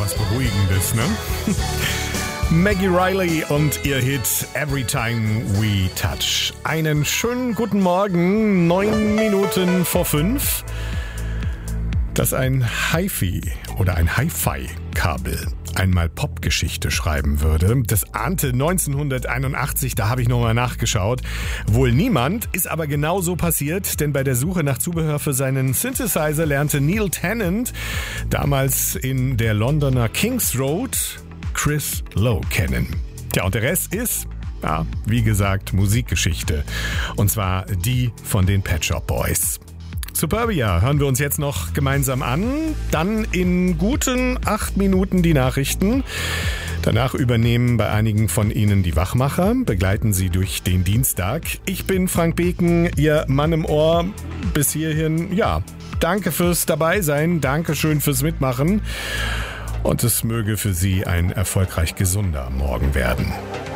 was Beruhigendes, ne? Maggie Riley und ihr Hit Every Time We Touch. Einen schönen guten Morgen, 9 Minuten vor 5. Dass ein HiFi oder ein Hi-Fi-Kabel einmal Popgeschichte schreiben würde, das ahnte 1981, da habe ich nochmal nachgeschaut. Wohl niemand, ist aber genau so passiert, denn bei der Suche nach Zubehör für seinen Synthesizer lernte Neil Tennant damals in der Londoner Kings Road Chris Lowe kennen. Tja, und der Rest ist, ja, wie gesagt, Musikgeschichte. Und zwar die von den Pet Shop Boys. Suburbia hören wir uns jetzt noch gemeinsam an. Dann in guten 8 Minuten die Nachrichten. Danach übernehmen bei einigen von Ihnen die Wachmacher, begleiten Sie durch den Dienstag. Ich bin Frank Beken, Ihr Mann im Ohr. Bis hierhin, ja, danke fürs Dabeisein, danke schön fürs Mitmachen. Und es möge für Sie ein erfolgreich gesunder Morgen werden.